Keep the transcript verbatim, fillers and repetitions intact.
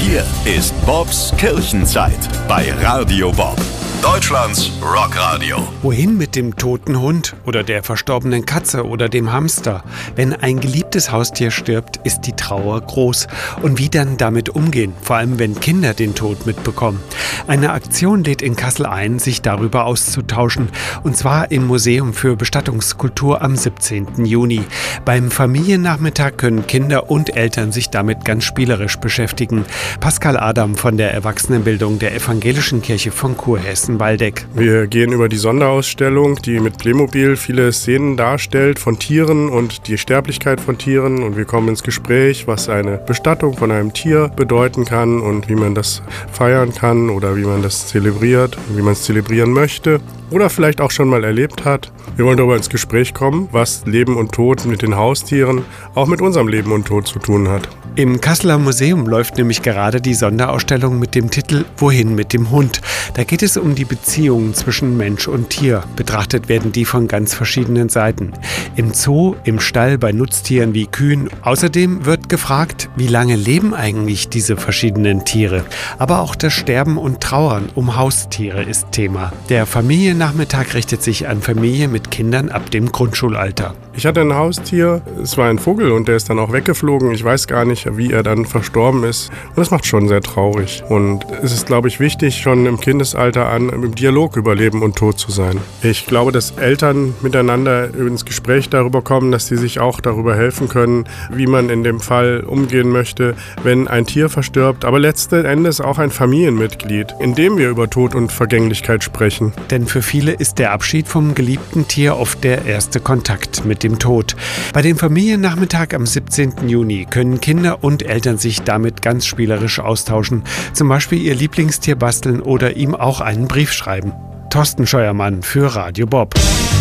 Hier ist Bobs Kirchenzeit bei Radio Bob, Deutschlands Rockradio. Wohin mit dem toten Hund oder der verstorbenen Katze oder dem Hamster? Wenn ein geliebtes Haustier stirbt, ist die Trauer groß. Und wie dann damit umgehen, vor allem wenn Kinder den Tod mitbekommen? Eine Aktion lädt in Kassel ein, sich darüber auszutauschen. Und zwar im Museum für Bestattungskultur am siebzehnten Juni. Beim Familiennachmittag können Kinder und Eltern sich damit ganz spielerisch beschäftigen. Pascal Adam von der Erwachsenenbildung der Evangelischen Kirche von Kurhessen-Waldeck. Wir gehen über die Sonderausstellung, die mit Playmobil viele Szenen darstellt von Tieren und die Sterblichkeit von Tieren. Und wir kommen ins Gespräch, was eine Bestattung von einem Tier bedeuten kann und wie man das feiern kann oder wie man das zelebriert, wie man es zelebrieren möchte oder vielleicht auch schon mal erlebt hat. Wir wollen darüber ins Gespräch kommen, was Leben und Tod mit den Haustieren auch mit unserem Leben und Tod zu tun hat. Im Kasseler Museum läuft nämlich gerade die Sonderausstellung mit dem Titel »Wohin mit dem Hund?». Da geht es um die Beziehungen zwischen Mensch und Tier. Betrachtet werden die von ganz verschiedenen Seiten. Im Zoo, im Stall, bei Nutztieren wie Kühen. Außerdem wird gefragt, wie lange leben eigentlich diese verschiedenen Tiere. Aber auch das Sterben und Trauern um Haustiere ist Thema. Der Familiennachmittag richtet sich an Familien mit Kindern ab dem Grundschulalter. Ich hatte ein Haustier, es war ein Vogel und der ist dann auch weggeflogen. Ich weiß gar nicht, wie er dann verstorben ist. Und das macht schon sehr traurig. Und es ist, glaube ich, wichtig, schon im Kindesalter an im Dialog über Leben und Tod zu sein. Ich glaube, dass Eltern miteinander ins Gespräch darüber kommen, dass sie sich auch darüber helfen können, wie man in dem Fall umgehen möchte, wenn ein Tier verstirbt, aber letzten Endes auch ein Familienmitglied, indem wir über Tod und Vergänglichkeit sprechen. Denn für viele ist der Abschied vom geliebten Tier oft der erste Kontakt mit dem Tod. Bei dem Familiennachmittag am siebzehnten Juni können Kinder und Eltern sich damit ganz spielerisch austauschen. Zum Beispiel ihr Lieblingstier basteln oder ihm auch einen Brief schreiben. Thorsten Scheuermann für Radio Bob.